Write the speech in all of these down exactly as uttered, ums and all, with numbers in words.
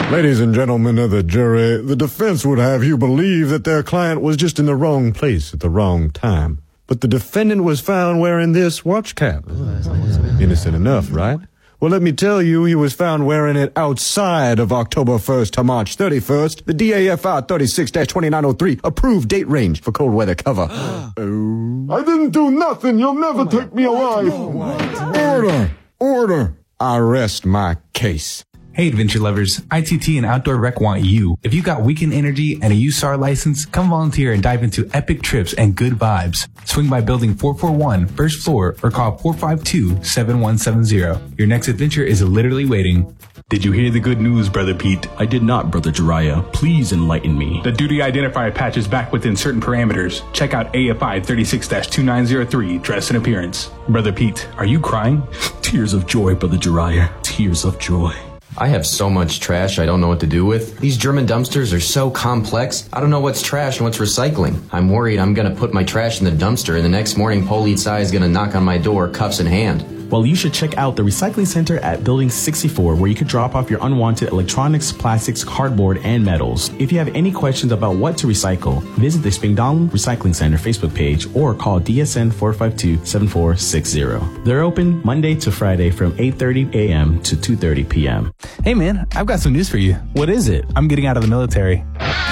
Ladies and gentlemen of the jury, the defense would have you believe that their client was just in the wrong place at the wrong time. But the defendant was found wearing this watch cap. Innocent enough, right? Well, let me tell you, he was found wearing it outside of October first to March thirty-first. The D A F R thirty-six dash twenty-nine oh three approved date range for cold weather cover. Oh. I didn't do nothing. You'll never take me alive. Order. Order. I rest my case. Hey, adventure lovers, I T T and Outdoor Rec want you. If you got weekend energy and a U S A R license, come volunteer and dive into epic trips and good vibes. Swing by building four forty-one, first floor, or call four five two, seven one seven zero. Your next adventure is literally waiting. Did you hear the good news, Brother Pete? I did not, Brother Jiraiya. Please enlighten me. The duty identifier patch is back within certain parameters. Check out A F I thirty-six dash twenty-nine oh three, dress and appearance. Brother Pete, are you crying? Tears of joy, Brother Jiraiya. Tears of joy. I have so much trash I don't know what to do with. These German dumpsters are so complex, I don't know what's trash and what's recycling. I'm worried I'm gonna put my trash in the dumpster and the next morning Police I is gonna knock on my door, cuffs in hand. Well, you should check out the Recycling Center at Building sixty-four, where you can drop off your unwanted electronics, plastics, cardboard, and metals. If you have any questions about what to recycle, visit the Spingdalen Recycling Center Facebook page or call D S N four five two, seven four six zero. They're open Monday to Friday from eight thirty a.m. to two thirty p.m. Hey man, I've got some news for you. What is it? I'm getting out of the military.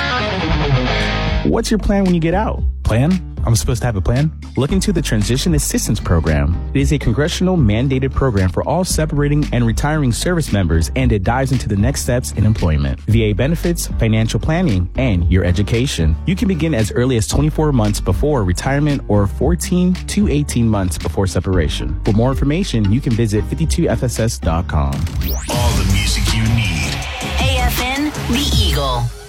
What's your plan when you get out? Plan? I'm supposed to have a plan? Look into the Transition Assistance Program. It is a congressional mandated program for all separating and retiring service members, and it dives into the next steps in employment, V A benefits, financial planning, and your education. You can begin as early as twenty-four months before retirement or fourteen to eighteen months before separation. For more information, you can visit fifty-two F S S dot com. All the music you need. A F N, The Eagle.